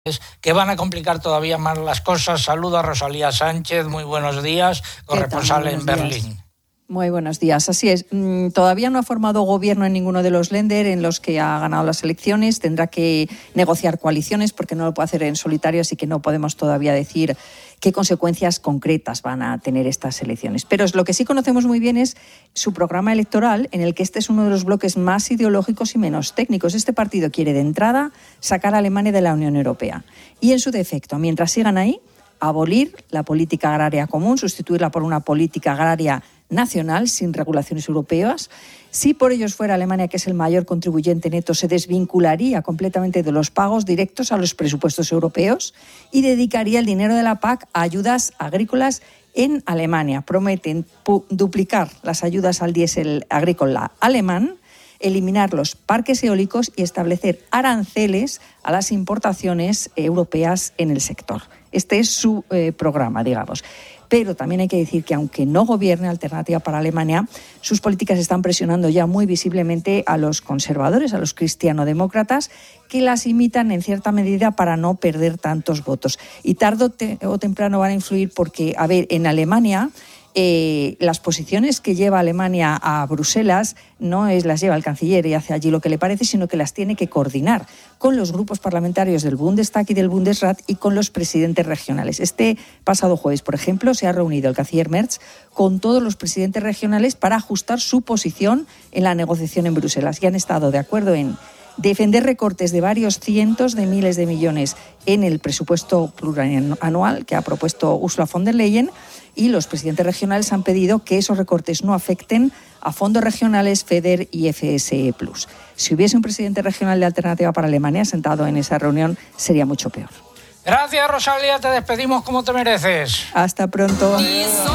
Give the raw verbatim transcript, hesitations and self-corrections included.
que van a complicar todavía más las cosas. Saludo a Rosalía Sánchez, muy buenos días, corresponsal en Berlín. Días. Muy buenos días, así es. Mm, todavía no ha formado gobierno en ninguno de los Länder en los que ha ganado las elecciones. Tendrá que negociar coaliciones porque no lo puede hacer en solitario, así que no podemos todavía decir qué consecuencias concretas van a tener estas elecciones. Pero lo que sí conocemos muy bien es su programa electoral, en el que este es uno de los bloques más ideológicos y menos técnicos. Este partido quiere de entrada sacar a Alemania de la Unión Europea. Y en su defecto, mientras sigan ahí, abolir la política agraria común, sustituirla por una política agraria nacional sin regulaciones europeas. Si por ellos fuera Alemania, que es el mayor contribuyente neto, se desvincularía completamente de los pagos directos a los presupuestos europeos y dedicaría el dinero de la P A C a ayudas agrícolas en Alemania. Prometen pu- duplicar las ayudas al diésel agrícola alemán, eliminar los parques eólicos y establecer aranceles a las importaciones europeas en el sector. Este es su eh, programa, digamos. Pero también hay que decir que aunque no gobierne Alternativa para Alemania, sus políticas están presionando ya muy visiblemente a los conservadores, a los cristianodemócratas, que las imitan en cierta medida para no perder tantos votos. Y tarde o, te- o temprano van a influir porque, a ver, en Alemania Eh, las posiciones que lleva Alemania a Bruselas no es las lleva el canciller y hace allí lo que le parece, sino que las tiene que coordinar con los grupos parlamentarios del Bundestag y del Bundesrat y con los presidentes regionales. Este pasado jueves, por ejemplo, se ha reunido el canciller Merz con todos los presidentes regionales para ajustar su posición en la negociación en Bruselas y han estado de acuerdo en defender recortes de varios cientos de miles de millones en el presupuesto plurianual que ha propuesto Ursula von der Leyen, y los presidentes regionales han pedido que esos recortes no afecten a fondos regionales, FEDER y F S E plus. Si hubiese un presidente regional de Alternativa para Alemania sentado en esa reunión, sería mucho peor. Gracias, Rosalía, te despedimos como te mereces. Hasta pronto.